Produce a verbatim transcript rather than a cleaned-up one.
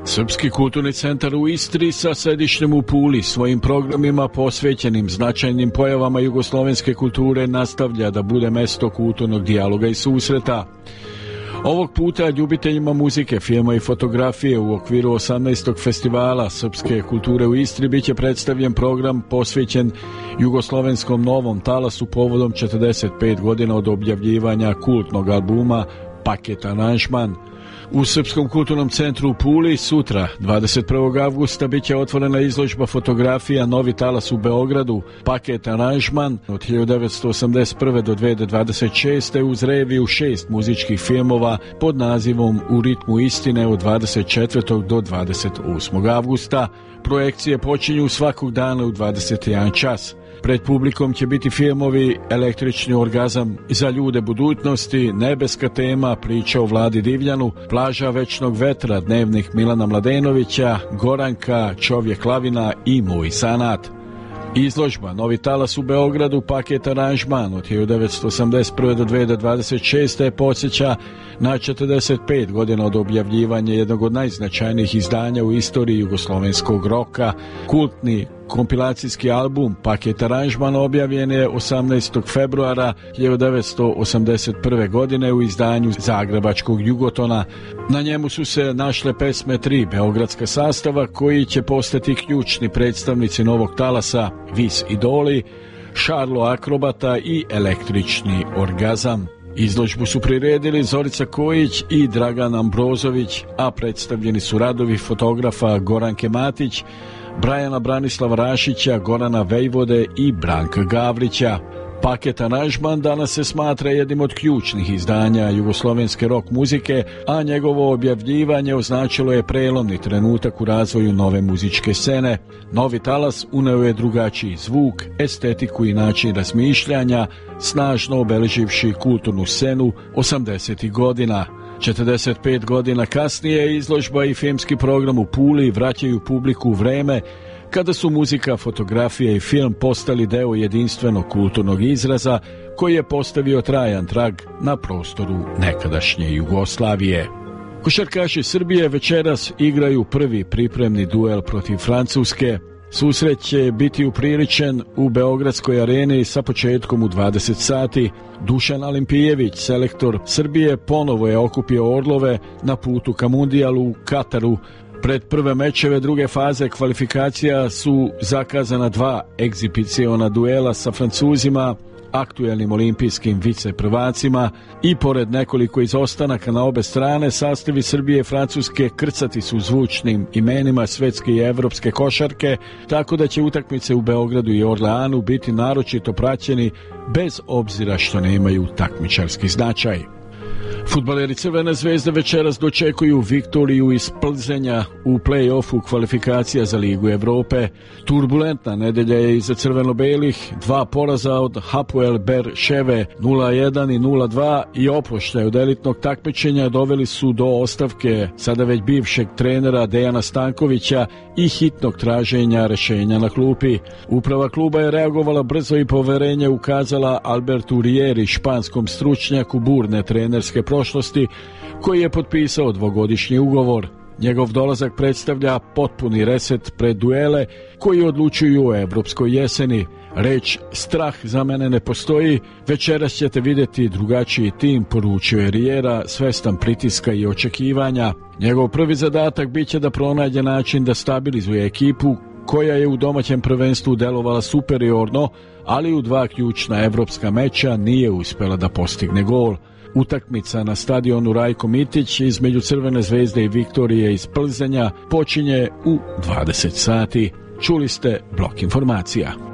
Srpski kulturni centar u Istri sa sedištem u Puli svojim programima posvećenim značajnim pojavama jugoslovenske kulture nastavlja da bude mesto kulturnog dijaloga i susreta. Ovog puta ljubiteljima muzike, filma i fotografije u okviru osamnaestog festivala srpske kulture u Istri biće predstavljen program posvećen jugoslovenskom novom talasu povodom četrdeset pet godina od objavljivanja kultnog albuma Paket aranžman. U Srpskom kulturnom centru u Puli sutra, dvadeset prvog avgusta, biće otvorena izložba fotografija Novi talas u Beogradu, Paket aranžman od hiljadu devetsto osamdeset prve do dve hiljade dvadeset šeste uz reviju šest muzičkih filmova pod nazivom U ritmu istine od dvadeset četvrtog do dvadeset osmog avgusta. Projekcije počinju svakog dana u dvadeset jedan čas. Pred publikom će biti filmovi Električni orgazam za ljude budućnosti, Nebeska tema, Priča o Vladi Divljanu, Plaža večnog vetra, Dnevnik Milana Mladenovića, Goranka, Čovjek lavina i Moj sanat. Izložba Novi talas u Beogradu, Paket aranžman od hiljadu devetsto osamdeset prve do dve hiljade dvadeset šeste podsjeća na četrdeset pet godina od objavljivanja jednog od najznačajnijih izdanja u istoriji jugoslovenskog roka. Kultni kompilacijski album Paket aranžman objavljen je osamnaestog februara hiljadu devetsto osamdeset prve godine u izdanju zagrebačkog Jugotona. Na njemu su se našle pesme tri beogradska sastava koji će postati ključni predstavnici novog talasa: Vis idoli, Šarlo akrobata i Električni orgazam. Izložbu su priredili Zorica Kojić i Dragan Ambrozović, a predstavljeni su radovi fotografa Goranke Matić, Brajana Branislava Rašića, Gorana Vejvode i Branka Gavrića. Paket aranžman danas se smatra jednim od ključnih izdanja jugoslovenske rock muzike, a njegovo objavljivanje označilo je prelomni trenutak u razvoju nove muzičke scene. Novi talas uneo je drugačiji zvuk, estetiku i način razmišljanja, snažno obeleživši kulturnu scenu osamdesetih godina. četrdeset pet godina kasnije izložba i filmski program u Puli vraćaju publiku u vreme kada su muzika, fotografija i film postali deo jedinstvenog kulturnog izraza koji je postavio trajan trag na prostoru nekadašnje Jugoslavije. Košarkaši Srbije večeras igraju prvi pripremni duel protiv Francuske. Susret će biti upriličen u Beogradskoj areni sa početkom u dvadeset sati. Dušan Alimpijević, selektor Srbije, ponovo je okupio orlove na putu ka mundijalu u Kataru. Pred prve mečeve druge faze kvalifikacija su zakazana dva egzibiciona duela sa Francuzima, aktuelnim olimpijskim viceprvacima, i pored nekoliko izostanaka na obe strane, sastavi Srbije i Francuske krcati su zvučnim imenima svetske i evropske košarke, tako da će utakmice u Beogradu i Orleanu biti naročito praćeni bez obzira što nemaju takmičarski značaj. Fudbaleri Crvene zvezde večeras dočekuju viktoriju iz Plzenja u play-offu kvalifikacija za Ligu Evrope. Turbulentna nedelja je iza crveno-belih, dva poraza od Hapoel Ber-Ševe nula jedan i nula dva i oproštaj od elitnog takmičenja doveli su do ostavke sada već bivšeg trenera Dejana Stankovića i hitnog traženja rešenja na klupi. Uprava kluba je reagovala brzo i poverenje ukazala Albertu Rieri, španskom stručnjaku burne trenerske prošlosti, koji je potpisao dvogodišnji ugovor. Njegov dolazak predstavlja potpuni reset pred duele koji odlučuju o evropskoj jeseni. Reč strah za mene ne postoji, večeras ćete vidjeti drugačiji tim, poručio je Riera, svestan pritiska i očekivanja. Njegov prvi zadatak biće da pronađe način da stabilizuje ekipu koja je u domaćem prvenstvu delovala superiorno, ali u dva ključna evropska meča nije uspela da postigne gol. Utakmica na stadionu Rajko Mitić između Crvene zvezde i Viktorije iz Plzenja počinje u dvadeset sati. Čuli ste blok informacija.